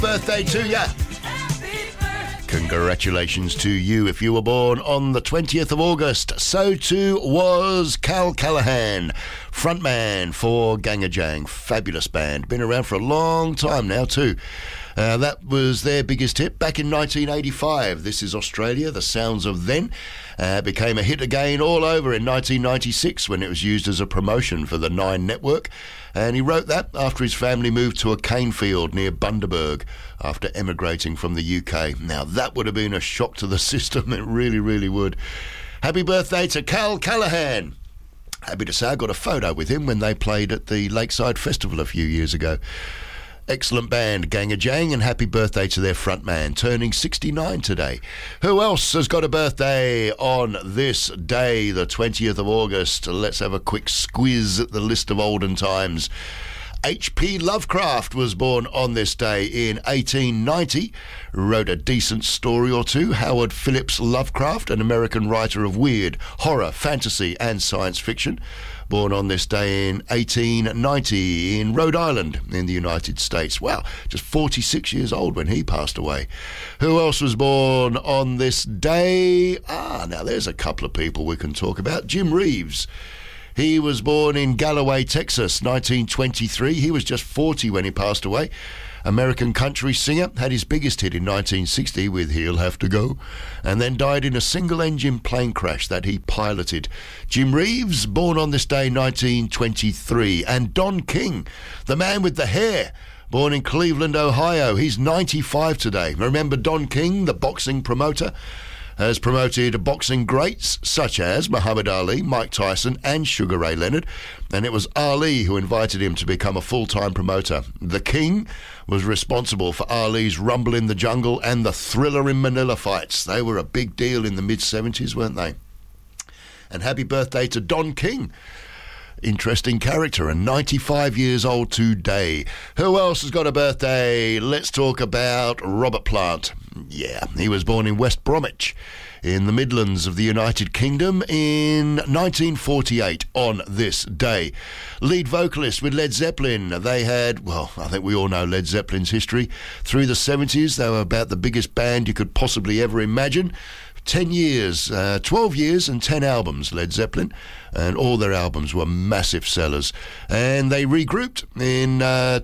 birthday to you. Congratulations to you if you were born on the 20th of August. So too was Cal Callahan, frontman for Gangajang. Fabulous band. Been around for a long time now too. That was their biggest hit back in 1985. This is Australia, The Sounds of Then. Became a hit again all over in 1996 when it was used as a promotion for the Nine Network. And he wrote that after his family moved to a cane field near Bundaberg after emigrating from the UK. Now, that would have been a shock to the system. It really, really would. Happy birthday to Cal Callahan. Happy to say I got a photo with him when they played at the Lakeside Festival a few years ago. Excellent band, Gangajang, and happy birthday to their frontman, turning 69 today. Who else has got a birthday on this day, the 20th of August? Let's have a quick squiz at the list of olden times. H.P. Lovecraft was born on this day in 1890, wrote a decent story or two. Howard Phillips Lovecraft, an American writer of weird, horror, fantasy and science fiction, born on this day in 1890 in Rhode Island in the United States. Wow, just 46 years old when he passed away. Who else was born on this day? Now there's a couple of people we can talk about. Jim Reeves. He was born in Galloway, Texas, 1923. He was just 40 when he passed away. American country singer, had his biggest hit in 1960 with He'll Have to Go, and then died in a single-engine plane crash that he piloted. Jim Reeves, born on this day, 1923. And Don King, the man with the hair, born in Cleveland, Ohio. He's 95 today. Remember Don King, the boxing promoter? Has promoted boxing greats such as Muhammad Ali, Mike Tyson and Sugar Ray Leonard, and it was Ali who invited him to become a full-time promoter. The King was responsible for Ali's Rumble in the Jungle and the Thriller in Manila fights. They were a big deal in the mid-70s, weren't they? And happy birthday to Don King. Interesting character, and 95 years old today. Who else has got a birthday? Let's talk about Robert Plant. Yeah, he was born in West Bromwich in the Midlands of the United Kingdom in 1948 on this day. Lead vocalist with Led Zeppelin. They had, well, I think we all know Led Zeppelin's history. Through the 70s, they were about the biggest band you could possibly ever imagine. 10 years, 12 years and 10 albums, Led Zeppelin, and all their albums were massive sellers. And they regrouped in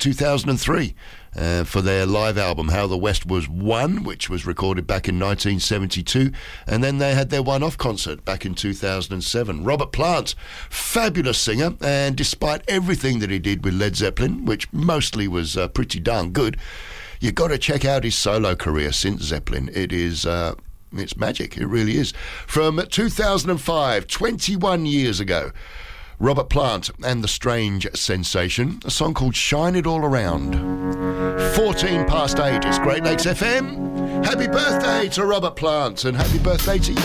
2003 for their live album, How the West Was Won, which was recorded back in 1972. And then they had their one-off concert back in 2007. Robert Plant, fabulous singer, and despite everything that he did with Led Zeppelin, which mostly was pretty darn good, you've got to check out his solo career since Zeppelin. It is... it's magic, it really is. From 2005, 21 years ago, Robert Plant and the Strange Sensation, a song called Shine It All Around. 14 past 8, it's Great Lakes FM. Happy birthday to Robert Plant and happy birthday to you.